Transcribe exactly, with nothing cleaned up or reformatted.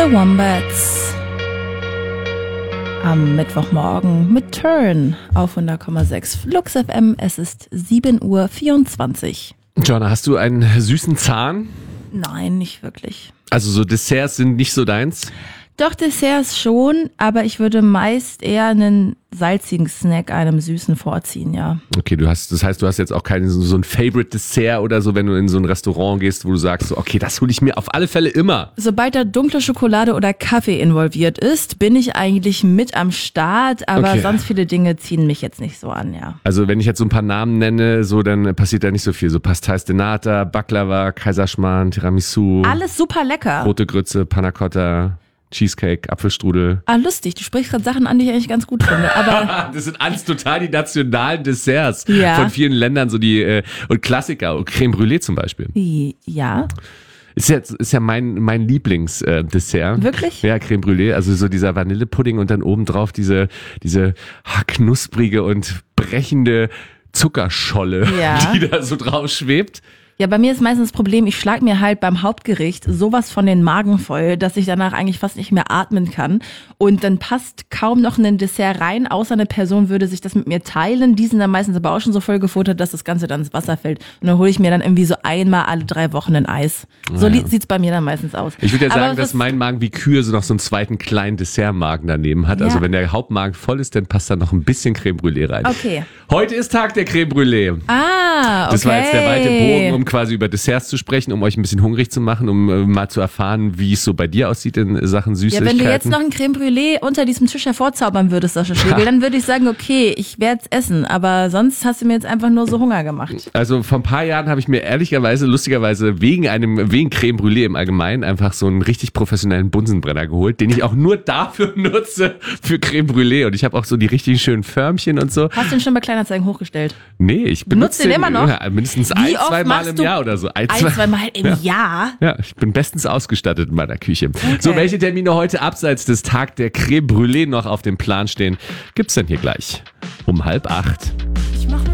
The Wombats. Am Mittwochmorgen mit Turn auf hundert Komma sechs Flux F M. Es ist sieben Uhr vierundzwanzig. Joanna, hast du einen süßen Zahn? Nein, nicht wirklich. Also so Desserts sind nicht so deins? Doch, Desserts schon, aber ich würde meist eher einen salzigen Snack einem süßen vorziehen, ja. Okay, du hast, das heißt, du hast jetzt auch keinen so, so ein Favorite Dessert oder so, wenn du in so ein Restaurant gehst, wo du sagst, so, okay, das hole ich mir auf alle Fälle immer. Sobald da dunkle Schokolade oder Kaffee involviert ist, bin ich eigentlich mit am Start, aber Okay. sonst viele Dinge ziehen mich jetzt nicht so an, ja. Also wenn ich jetzt so ein paar Namen nenne, so dann passiert da nicht so viel. So Pastéis de Nata, Baklava, Kaiserschmarrn, Tiramisu, Alles super lecker. rote Grütze, Panna Cotta, Cheesecake, Apfelstrudel. Ah, lustig, du sprichst gerade Sachen an, die ich eigentlich ganz gut finde, aber Das sind alles total die nationalen Desserts Ja. von vielen Ländern, so die äh, und Klassiker, und Creme Brûlée zum Beispiel. ja, Ist ja, ist ja mein, mein Lieblingsdessert. Wirklich? Ja, Creme Brûlée, also so dieser Vanillepudding und dann obendrauf diese, diese ha, knusprige und brechende Zuckerscholle, Ja. die da so drauf schwebt. Ja, bei mir ist meistens das Problem, ich schlag mir halt beim Hauptgericht sowas von den Magen voll, dass ich danach eigentlich fast nicht mehr atmen kann. Und dann passt kaum noch ein Dessert rein, außer eine Person würde sich das mit mir teilen. Die sind dann meistens aber auch schon so voll gefuttert, dass das Ganze dann ins Wasser fällt. Und dann hole ich mir dann irgendwie so einmal alle drei Wochen ein Eis. So Naja. li- sieht's bei mir dann meistens aus. Ich würde ja Aber sagen, dass was- mein Magen wie Kühe so noch so einen zweiten kleinen Dessertmagen daneben hat. Ja. Also wenn der Hauptmagen voll ist, dann passt da noch ein bisschen Creme Brûlée rein. Okay. Heute ist Tag der Creme Brûlée. Ah, okay. Das war jetzt der weite Bogen, um quasi über Desserts zu sprechen, um euch ein bisschen hungrig zu machen, um äh, mal zu erfahren, wie es so bei dir aussieht in Sachen Ja, Süßigkeiten. wenn du jetzt noch ein Creme Brûlée unter diesem Tisch hervorzaubern würdest, Sascha Schlegel, dann würde ich sagen, okay, ich werde es essen. Aber sonst hast du mir jetzt einfach nur so Hunger gemacht. Also vor ein paar Jahren habe ich mir ehrlicherweise, lustigerweise wegen einem, wegen Creme Brûlée im Allgemeinen einfach so einen richtig professionellen Bunsenbrenner geholt, den ich auch nur dafür nutze für Creme Brûlée. Und ich habe auch so die richtig schönen Förmchen und so. Hast du ihn schon bei Kleinanzeigen hochgestellt? Nee, ich Benutzt benutze den immer noch? Ja, mindestens ein, Wie oft zwei Mal machst im du Jahr oder so. Ein, Ein, zwei Mal im Jahr? Ja, ich bin bestens ausgestattet in meiner Küche. So, welche Termine heute abseits des Tag der Creme Brûlée noch auf dem Plan stehen, gibt's denn hier gleich um halb acht.